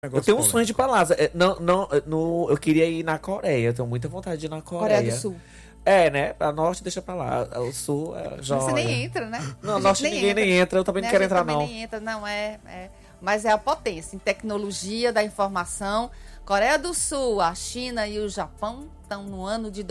Eu tenho um sonho de ir pra lá. Eu queria ir na Coreia. Eu tenho muita vontade de ir na Coreia. Coreia do Sul. Né? A norte deixa pra lá. O sul é joia. Você nem entra, né? Não, norte ninguém nem entra. Eu também não quero entrar, não. Nem entra, não. Mas é a potência em tecnologia da informação. Coreia do Sul, a China e o Japão estão no ano de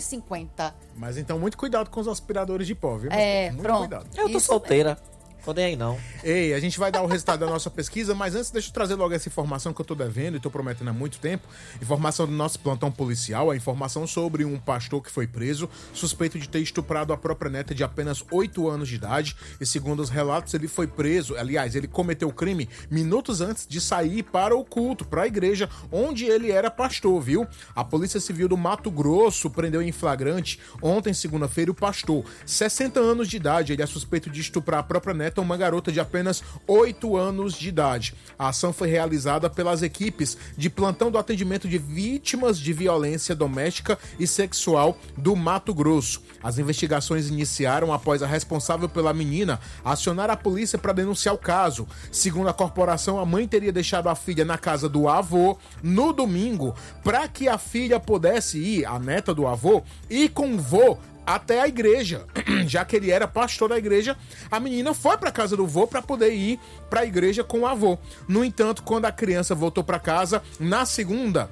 2050. Mas então, muito cuidado com os aspiradores de pó, viu? Muito pronto. Cuidado. Eu tô solteira. Tô nem aí, não. Ei, a gente vai dar o resultado da nossa pesquisa, mas antes deixa eu trazer logo essa informação que eu tô devendo e tô prometendo há muito tempo. Informação do nosso plantão policial, a informação sobre um pastor que foi preso, suspeito de ter estuprado a própria neta de apenas 8 anos de idade. E segundo os relatos, ele foi preso, aliás, ele cometeu o crime minutos antes de sair para o culto, para a igreja, onde ele era pastor, viu? A Polícia Civil do Mato Grosso prendeu em flagrante ontem, segunda-feira, o pastor, 60 anos de idade. Ele é suspeito de estuprar a própria neta, uma garota de apenas 8 anos de idade. A ação foi realizada pelas equipes de plantão do atendimento de vítimas de violência doméstica e sexual do Mato Grosso. As investigações iniciaram após a responsável pela menina acionar a polícia para denunciar o caso. Segundo a corporação, a mãe teria deixado a filha na casa do avô no domingo para que a filha pudesse ir, a neta do avô, ir com o vô até a igreja. Já que ele era pastor da igreja, a menina foi para casa do vô para poder ir para a igreja com o avô. No entanto, quando a criança voltou para casa na segunda,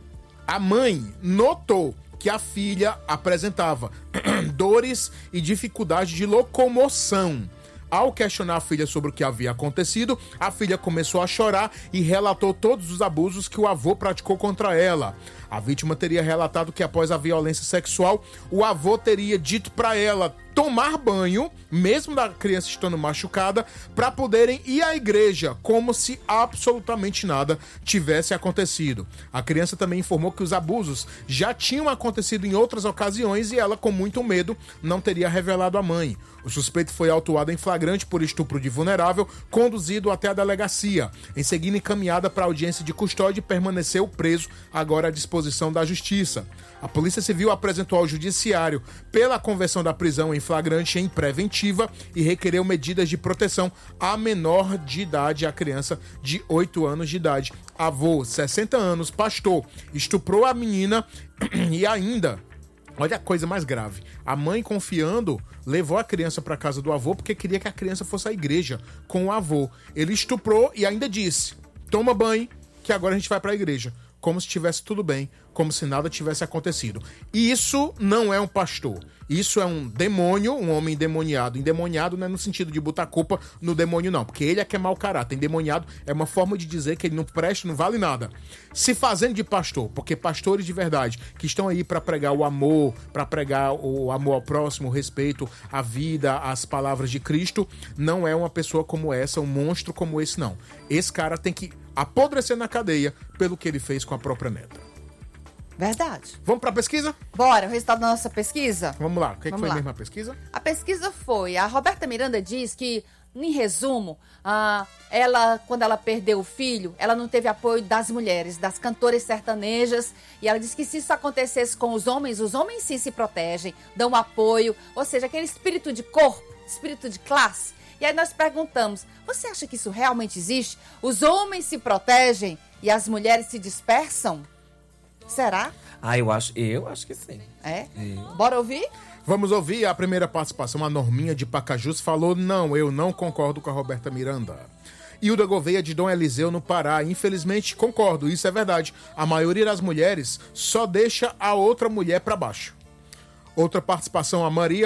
a mãe notou que a filha apresentava dores e dificuldade de locomoção. Ao questionar a filha sobre o que havia acontecido, a filha começou a chorar e relatou todos os abusos que o avô praticou contra ela. A vítima teria relatado que após a violência sexual, o avô teria dito para ela tomar banho, mesmo da criança estando machucada, para poderem ir à igreja, como se absolutamente nada tivesse acontecido. A criança também informou que os abusos já tinham acontecido em outras ocasiões e ela, com muito medo, não teria revelado à mãe. O suspeito foi autuado em flagrante por estupro de vulnerável, conduzido até a delegacia. Em seguida, encaminhada para a audiência de custódia e permaneceu preso, agora à disposição da justiça. A Polícia Civil apresentou ao Judiciário pela conversão da prisão em flagrante em preventiva e requereu medidas de proteção à menor de idade, a criança de 8 anos de idade. Avô, 60 anos, pastor, estuprou a menina e ainda... Olha a coisa mais grave. A mãe, confiando, levou a criança para casa do avô porque queria que a criança fosse à igreja com o avô. Ele estuprou e ainda disse: toma banho, que agora a gente vai para a igreja. Como se estivesse tudo bem, como se nada tivesse acontecido. E isso não é um pastor. Isso é um demônio, um homem endemoniado. Endemoniado não é no sentido de botar culpa no demônio, não. Porque ele é que é mau caráter. Endemoniado é uma forma de dizer que ele não presta, não vale nada. Se fazendo de pastor, porque pastores de verdade, que estão aí para pregar o amor, para pregar o amor ao próximo, o respeito à vida, às palavras de Cristo, não é uma pessoa como essa, um monstro como esse, não. Esse cara tem que apodrecer na cadeia pelo que ele fez com a própria neta. Verdade. Vamos pra pesquisa? Bora, o resultado da nossa pesquisa? Vamos lá. O que foi lá. mesmo a pesquisa? A pesquisa foi... A Roberta Miranda diz que, em resumo, ela, quando ela perdeu o filho, ela não teve apoio das mulheres, das cantoras sertanejas. E ela disse que se isso acontecesse com os homens sim se protegem, dão apoio. Ou seja, aquele espírito de corpo, espírito de classe. E aí nós perguntamos, você acha que isso realmente existe? Os homens se protegem e as mulheres se dispersam? Será? Eu acho que sim. É? Bora ouvir? Vamos ouvir a primeira participação. A Norminha de Pacajus falou: não, eu não concordo com a Roberta Miranda. Hilda Gouveia de Dom Eliseu, no Pará. Infelizmente, concordo, isso é verdade. A maioria das mulheres só deixa a outra mulher pra baixo. Outra participação, a Maria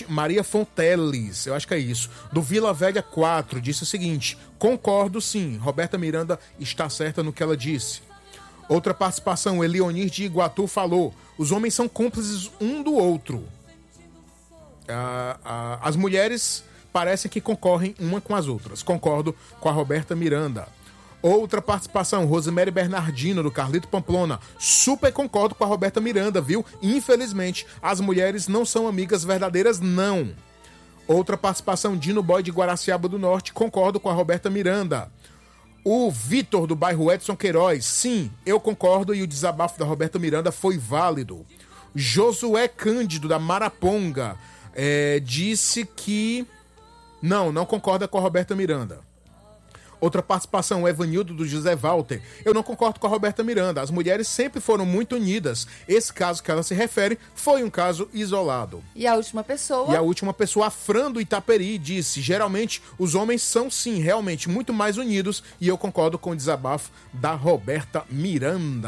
Fonteles, eu acho que é isso, do Vila Velha 4, disse o seguinte: concordo sim, Roberta Miranda está certa no que ela disse. Outra participação, Elionir de Iguatu falou: os homens são cúmplices um do outro. As mulheres parecem que concorrem uma com as outras. Concordo com a Roberta Miranda. Outra participação, Rosemary Bernardino, do Carlito Pamplona. Super concordo com a Roberta Miranda, viu? Infelizmente, as mulheres não são amigas verdadeiras, não. Outra participação, Dino Boy de Guaraciaba do Norte. Concordo com a Roberta Miranda. O Vitor, do bairro Edson Queiroz. Sim, eu concordo e o desabafo da Roberta Miranda foi válido. Josué Cândido, da Maraponga, disse que não concorda com a Roberta Miranda. Outra participação, o Evanildo do José Walter. Eu não concordo com a Roberta Miranda. As mulheres sempre foram muito unidas. Esse caso que ela se refere foi um caso isolado. E a última pessoa? E a última pessoa, a Fran do Itaperi, disse: geralmente os homens são sim realmente muito mais unidos, e eu concordo com o desabafo da Roberta Miranda.